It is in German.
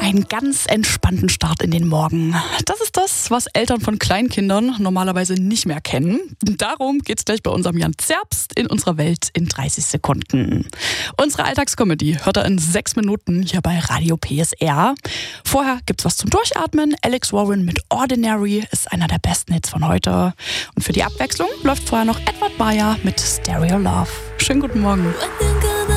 einen ganz entspannten Start in den Morgen. Das ist das, was Eltern von Kleinkindern normalerweise nicht mehr kennen. Darum geht's gleich bei unserem Jan Zerbst in unserer Welt in 30 Sekunden. Unsere Alltagscomedy hört er in 6 Minuten hier bei Radio PSR. Vorher gibt's was zum Durchatmen. Alex Warren mit Ordinary ist einer der besten Hits von heute. Und für die Abwechslung läuft vorher noch Edward Bayer mit Stereo Love. Schönen guten Morgen.